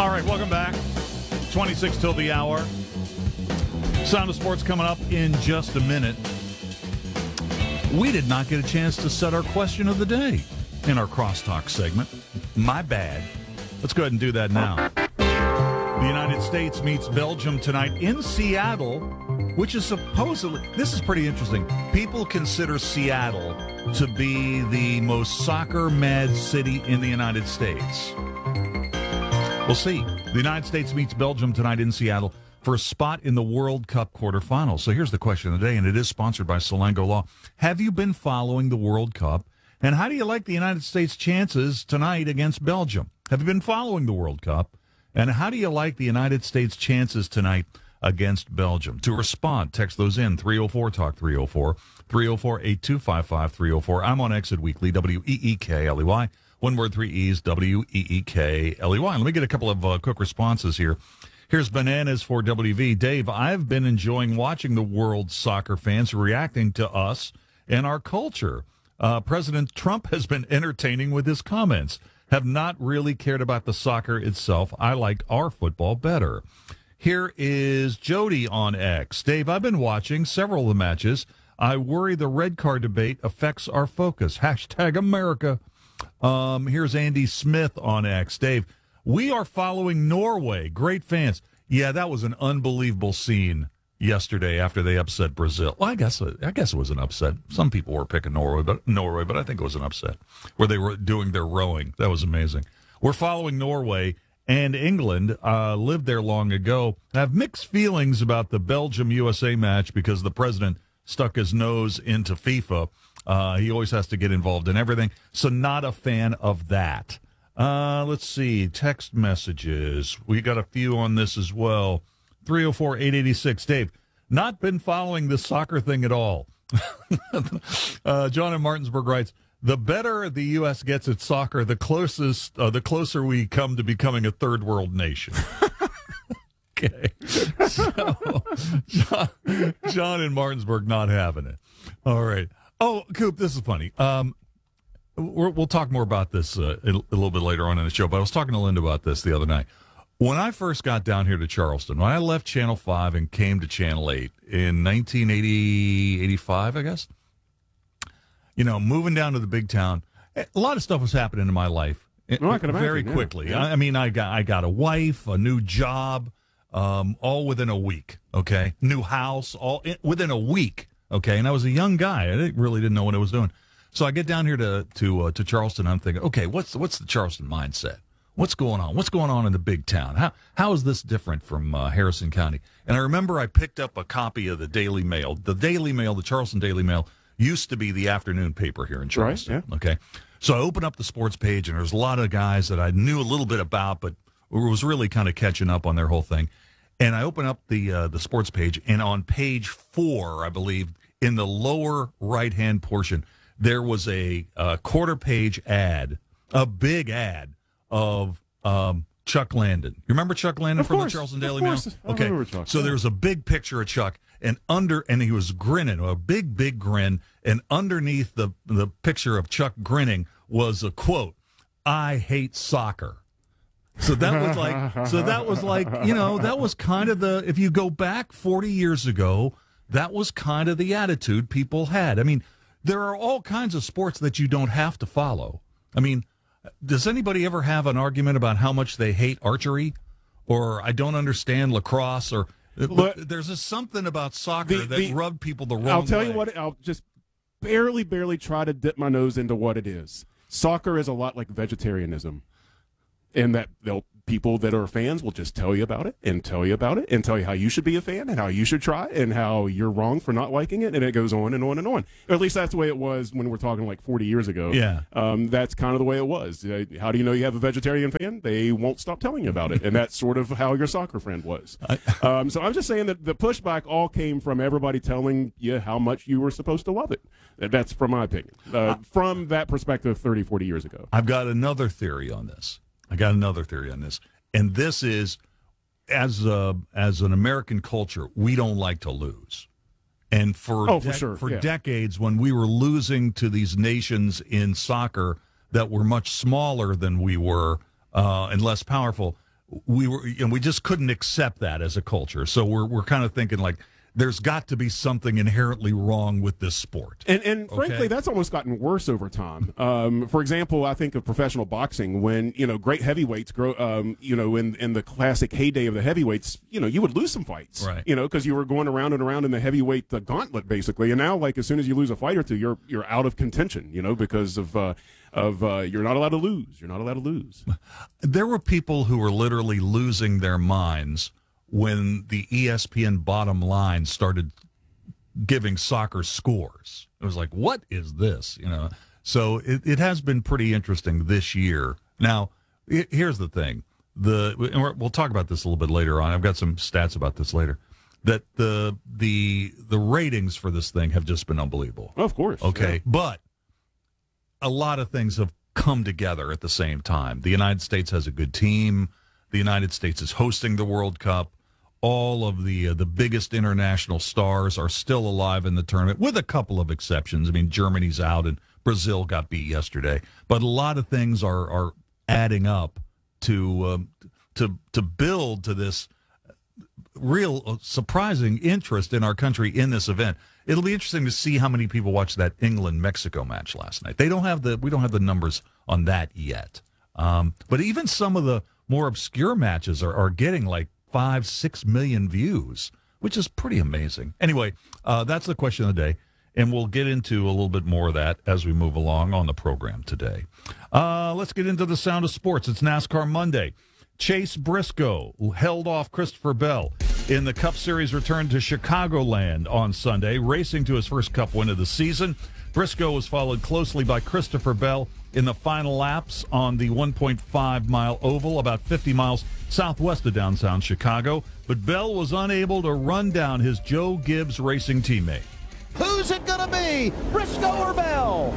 All right, welcome back. 26 till the hour. Sound of Sports coming up in just a minute. We did not get a chance to set our question of the day in our crosstalk segment. My bad. Let's go ahead and do that now. The United States meets Belgium tonight in Seattle, which is supposedly, this is pretty interesting. People consider Seattle to be the most soccer-mad city in the United States. We'll see. The United States meets Belgium tonight in Seattle for a spot in the World Cup quarterfinals. So here's the question of the day, and it is sponsored by Salango Law. Have you been following the World Cup? And how do you like the United States' chances tonight against Belgium? Have you been following the World Cup? And how do you like the United States' chances tonight against Belgium? To respond, text those in, 304-TALK, 304, 304-8255, 304. I'm on Exit Weekly, WEEKLEY. One word, three E's, WEEKLEY. Let me get a couple of quick responses here. Here's Bananas for WV. Dave, I've been enjoying watching the world soccer fans reacting to us and our culture. President Trump has been entertaining with his comments. Have not really cared about the soccer itself. I like our football better. Here is Jody on X. Dave, I've been watching several of the matches. I worry the red card debate affects our focus. Hashtag America. Here's Andy Smith on X. Dave, we are following Norway. Great fans. Yeah, that was an unbelievable scene yesterday after they upset Brazil. Well, I guess it was an upset. Some people were picking Norway, but I think it was an upset where they were doing their rowing. That was amazing. We're following Norway and England. Lived there long ago. I have mixed feelings about the Belgium-USA match because the president stuck his nose into FIFA. He always has to get involved in everything. So not a fan of that. Let's see. Text messages. We got a few on this as well. 304-886. Dave, not been following this soccer thing at all. John in Martinsburg writes, the better the U.S. gets at soccer, the closer we come to becoming a third world nation. Okay. So, John in Martinsburg not having it. All right. Oh, Coop, this is funny. We'll talk more about this a little bit later on in the show, but I was talking to Linda about this the other night. When I first got down here to Charleston, when I left Channel 5 and came to Channel 8 in 85, I guess, moving down to the big town, a lot of stuff was happening in my life very quickly. Yeah. I mean, I got a wife, a new job, all within a week, okay? New house, within a week, okay? And I was a young guy. I really didn't know what I was doing. So I get down here to Charleston. I'm thinking, okay, what's the Charleston mindset? What's going on? What's going on in the big town? How is this different from Harrison County? And I remember I picked up a copy of the Daily Mail. The Daily Mail, the Charleston Daily Mail, used to be the afternoon paper here in Charleston. Right, yeah. Okay. So I opened up the sports page, and there's a lot of guys that I knew a little bit about, but was really kind of catching up on their whole thing. And I opened up the sports page, and on page 4, I believe, in the lower right-hand portion, there was a quarter-page ad, a big ad, of Chuck Landon. You remember Chuck Landon from the Charleston Daily Mail? Okay, so there was a big picture of Chuck, and he was grinning, a big grin, and underneath the picture of Chuck grinning was a quote, "I hate soccer." So that was like, that was kind of if you go back 40 years ago, that was kind of the attitude people had. I mean, there are all kinds of sports that you don't have to follow. I mean, does anybody ever have an argument about how much they hate archery, or I don't understand lacrosse, or there's just something about soccer that rubbed people the wrong way? I'll tell you what, I'll just barely try to dip my nose into what it is. Soccer is a lot like vegetarianism, in that people that are fans will just tell you about it and tell you how you should be a fan and how you should try and how you're wrong for not liking it, and it goes on and on and on. Or at least that's the way it was when we're talking like 40 years ago. Yeah. That's kind of the way it was. How do you know you have a vegetarian fan? They won't stop telling you about it, and that's sort of how your soccer friend was. So I'm just saying that the pushback all came from everybody telling you how much you were supposed to love it. That's from my opinion. From that perspective 30, 40 years ago. I've got another theory on this. And this is, as an American culture, we don't like to lose. And for decades, when we were losing to these nations in soccer that were much smaller than we were and less powerful, we just couldn't accept that as a culture. So we're kind of thinking like, there's got to be something inherently wrong with this sport. And frankly, that's almost gotten worse over time. For example, I think of professional boxing when, great heavyweights grow, in the classic heyday of the heavyweights, you would lose some fights, right? Because you were going around and around in the heavyweight gauntlet, basically. And now, like, as soon as you lose a fight or two, you're out of contention, because of you're not allowed to lose. You're not allowed to lose. There were people who were literally losing their minds when the ESPN bottom line started giving soccer scores. It was like, what is this? So it has been pretty interesting this year. Now, here's the thing. And we'll talk about this a little bit later on. I've got some stats about this later. That the ratings for this thing have just been unbelievable. Of course. Okay. Yeah. But a lot of things have come together at the same time. The United States has a good team. The United States is hosting the World Cup. All of the biggest international stars are still alive in the tournament, with a couple of exceptions. I mean, Germany's out and Brazil got beat yesterday. But a lot of things are adding up to build to this real surprising interest in our country in this event. It'll be interesting to see how many people watched that England-Mexico match last night. We don't have the numbers on that yet. But even some of the more obscure matches are getting like 5-6 million views, which is pretty amazing. Anyway, that's the question of the day, and we'll get into a little bit more of that as we move along on the program today. Let's get into the sound of sports. It's NASCAR Monday. Chase Briscoe held off Christopher Bell in the Cup Series return to Chicagoland on Sunday, racing to his first Cup win of the season. Briscoe was followed closely by Christopher Bell in the final laps on the 1.5-mile oval, about 50 miles southwest of downtown Chicago. But Bell was unable to run down his Joe Gibbs Racing teammate. Who's it going to be, Briscoe or Bell?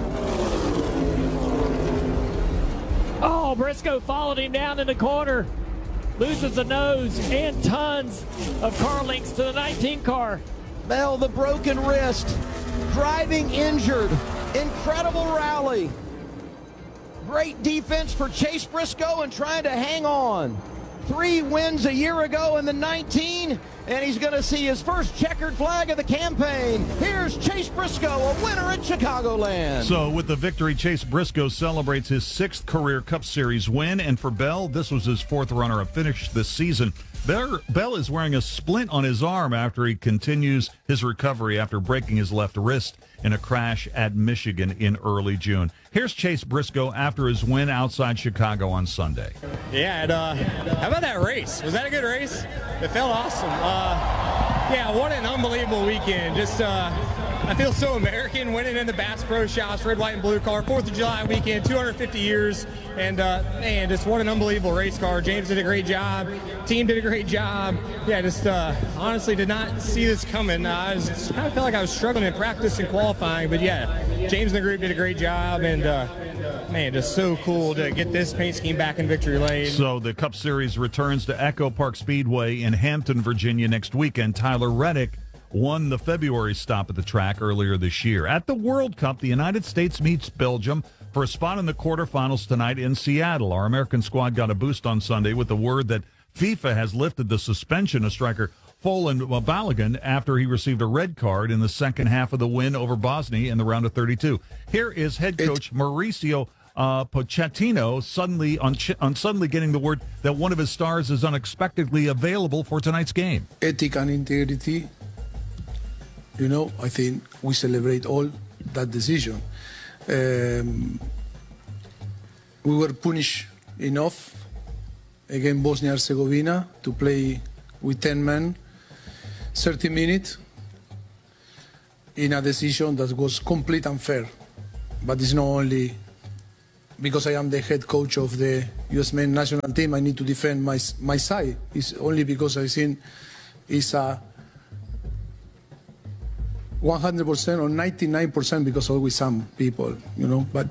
Oh, Briscoe followed him down in the corner. Loses the nose and tons of car links to the 19 car. Bell, the broken wrist, driving injured, incredible rally. Great defense for Chase Briscoe and trying to hang on. 3 wins a year ago in the 19, and he's going to see his first checkered flag of the campaign. Here's Chase Briscoe, a winner at Chicagoland. So with the victory, Chase Briscoe celebrates his 6th career Cup Series win, and for Bell, this was his 4th runner-up finish this season. Bell is wearing a splint on his arm after he continues his recovery after breaking his left wrist in a crash at Michigan in early June. Here's Chase Briscoe after his win outside Chicago on Sunday. Yeah, and, how about that race? Was that a good race? It felt awesome. Yeah, what an unbelievable weekend. Just, I feel so American winning in the Bass Pro Shops, red, white, and blue car. 4th of July weekend, 250 years. And, man, just what an unbelievable race car. James did a great job. Team did a great job. Yeah, just honestly did not see this coming. I kind of felt like I was struggling in practice and qualifying. But, yeah, James and the group did a great job. And, man, just so cool to get this paint scheme back in victory lane. So the Cup Series returns to Echo Park Speedway in Hampton, Virginia next weekend. Tyler Reddick won the February stop at the track earlier this year. At the World Cup, the United States meets Belgium for a spot in the quarterfinals tonight in Seattle. Our American squad got a boost on Sunday with the word that FIFA has lifted the suspension of striker Folan Balogun after he received a red card in the second half of the win over Bosnia in the round of 32. Here is head coach Mauricio Pochettino suddenly getting the word that one of his stars is unexpectedly available for tonight's game. Ethic and integrity, I think we celebrate all that decision. We were punished enough against Bosnia-Herzegovina to play with 10 men, 30 minutes, in a decision that was complete unfair. But it's not only because I am the head coach of the U.S. men's national team, I need to defend my side. It's only because I think it's a 100% or 99% because always some people, but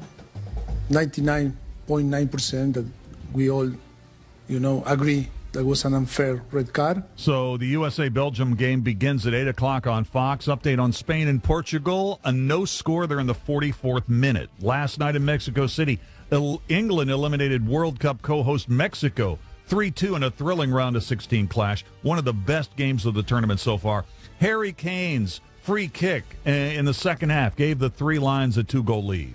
99.9% that we all, agree that was an unfair red card. So the USA-Belgium game begins at 8 o'clock on Fox. Update on Spain and Portugal. A no score there in the 44th minute. Last night in Mexico City, England eliminated World Cup co-host Mexico 3-2 in a thrilling round of 16 clash. One of the best games of the tournament so far. Harry Kane's free kick in the second half gave the Three Lions a 2-goal lead.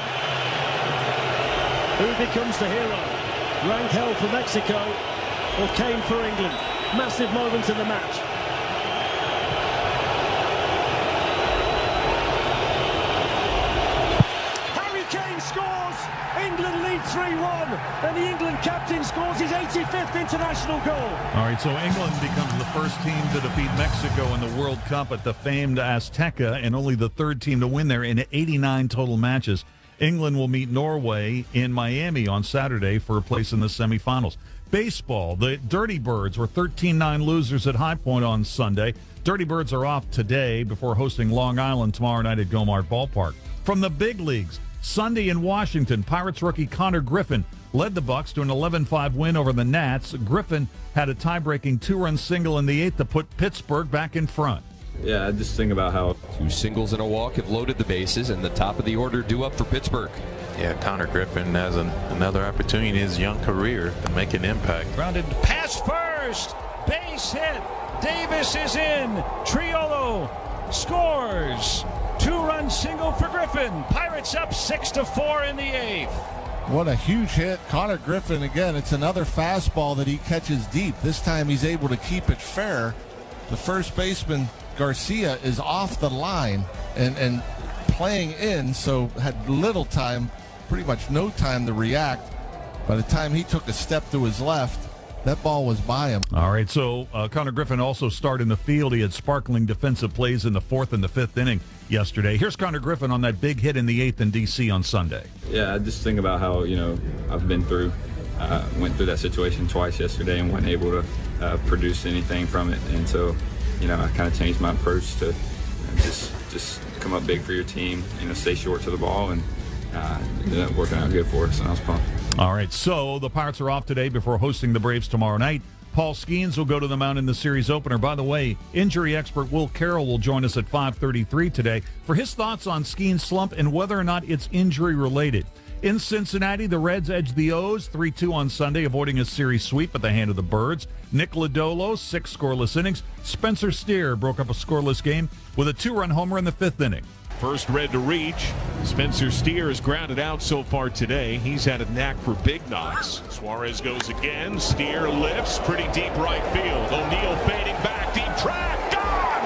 Who becomes the hero? Rangel for Mexico or Kane for England? Massive moment in the match. Harry Kane scores! England lead 3-1 and the England captain scores his 85th international goal. All right, so England becomes the first team to defeat Mexico in the World Cup at the famed Azteca and only the third team to win there in 89 total matches. England will meet Norway in Miami on Saturday for a place in the semifinals. Baseball, the Dirty Birds were 13-9 losers at High Point on Sunday. Dirty Birds are off today before hosting Long Island tomorrow night at Gomart Ballpark. From the big leagues, Sunday in Washington, Pirates rookie Connor Griffin led the Bucs to an 11-5 win over the Nats. Griffin had a tie-breaking 2-run single in the eighth to put Pittsburgh back in front. Yeah, I just think about how 2 singles and a walk have loaded the bases, and the top of the order due up for Pittsburgh. Yeah, Connor Griffin has another opportunity in his young career to make an impact. Grounded pass first, base hit. Davis is in. Triolo scores. 2-run single for Griffin. Pirates up 6-4 in the eighth. What a huge hit. Connor Griffin, again, it's another fastball that he catches deep. This time he's able to keep it fair. The first baseman, Garcia, is off the line and playing in, so had little time, pretty much no time to react. By the time he took a step to his left, that ball was by him. All right, so Connor Griffin also started in the field. He had sparkling defensive plays in the fourth and the fifth inning yesterday. Here's Connor Griffin on that big hit in the eighth in D.C. on Sunday. Yeah, I just think about how, I've been through, went through that situation twice yesterday and wasn't able to produce anything from it. And so, I kind of changed my approach to just come up big for your team, stay short to the ball, and it ended up working out good for us, and I was pumped. All right, so the Pirates are off today before hosting the Braves tomorrow night. Paul Skeens will go to the mound in the series opener. By the way, injury expert Will Carroll will join us at 5:33 today for his thoughts on Skeens' slump and whether or not it's injury-related. In Cincinnati, the Reds edged the O's 3-2 on Sunday, avoiding a series sweep at the hand of the Birds. Nick Lodolo, 6 scoreless innings. Spencer Steer broke up a scoreless game with a 2-run homer in the fifth inning. First Red to reach. Spencer Steer has grounded out so far today. He's had a knack for big knocks. Suarez goes again. Steer lifts. Pretty deep right field. O'Neill fading back. Deep track. Gone!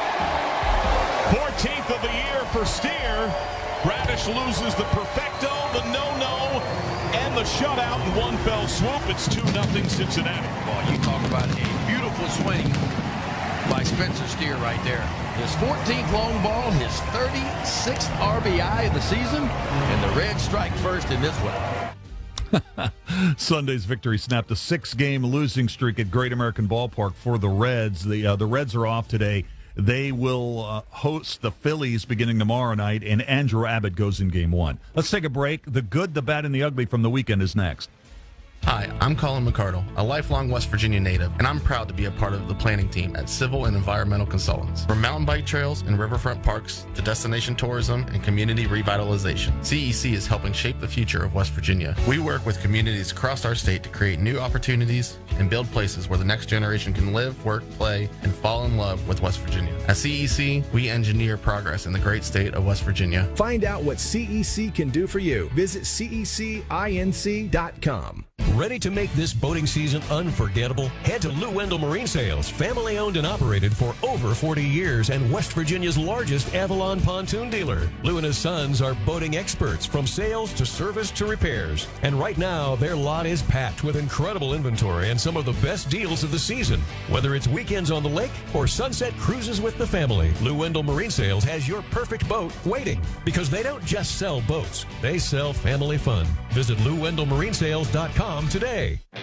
14th of the year for Steer. Bradish loses the perfecto, the no-no, and the shutout in one fell swoop. It's 2-0 Cincinnati. Well, you talk about a beautiful swing by Spencer Steer right there. His 14th long ball, his 36th RBI of the season, and the Reds strike first in this one. Sunday's victory snapped a 6-game losing streak at Great American Ballpark for the Reds. The Reds are off today. They will host the Phillies beginning tomorrow night, and Andrew Abbott goes in Game 1. Let's take a break. The good, the bad, and the ugly from the weekend is next. Hi, I'm Colin McCardle, a lifelong West Virginia native, and I'm proud to be a part of the planning team at Civil and Environmental Consultants. From mountain bike trails and riverfront parks to destination tourism and community revitalization, CEC is helping shape the future of West Virginia. We work with communities across our state to create new opportunities and build places where the next generation can live, work, play, and fall in love with West Virginia. At CEC, we engineer progress in the great state of West Virginia. Find out what CEC can do for you. Visit cecinc.com. Ready to make this boating season unforgettable? Head to Lou Wendell Marine Sales, family owned and operated for over 40 years and West Virginia's largest Avalon pontoon dealer. Lou and his sons are boating experts from sales to service to repairs. And right now, their lot is packed with incredible inventory and some of the best deals of the season. Whether it's weekends on the lake or sunset cruises with the family, Lou Wendell Marine Sales has your perfect boat waiting. Because they don't just sell boats, they sell family fun. Visit LouWendellMarineSales.com today.